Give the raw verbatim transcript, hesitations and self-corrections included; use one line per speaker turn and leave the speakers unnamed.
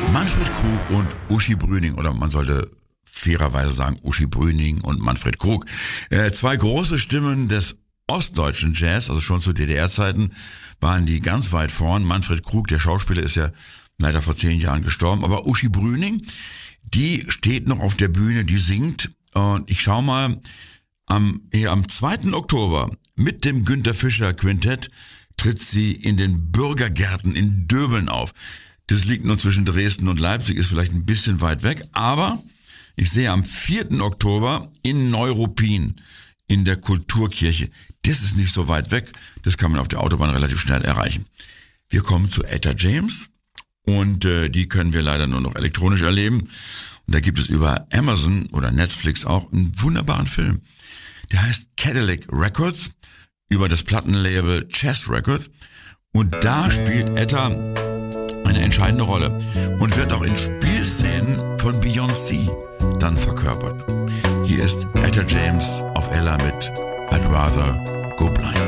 Manfred Krug und Uschi Brüning, oder man sollte fairerweise sagen Uschi Brüning und Manfred Krug. Äh, zwei große Stimmen des ostdeutschen Jazz, also schon zu D D R-Zeiten, waren die ganz weit vorn. Manfred Krug, der Schauspieler, ist ja leider vor zehn Jahren gestorben, aber Uschi Brüning, die steht noch auf der Bühne, die singt, und ich schau mal, am, hier am zweiten Oktober mit dem Günter Fischer Quintett tritt sie in den Bürgergärten in Döbeln auf. Das liegt nur zwischen Dresden und Leipzig, ist vielleicht ein bisschen weit weg, aber ich sehe am vierten Oktober in Neuruppin in der Kulturkirche. Das ist nicht so weit weg, das kann man auf der Autobahn relativ schnell erreichen. Wir kommen zu Etta James und äh, die können wir leider nur noch elektronisch erleben. Und da gibt es über Amazon oder Netflix auch einen wunderbaren Film. Der heißt Cadillac Records, über das Plattenlabel Chess Records. Und da spielt Etta eine entscheidende Rolle und wird auch in Spielszenen von Beyoncé dann verkörpert. Hier ist Etta James auf Ella mit I'd Rather Go Blind.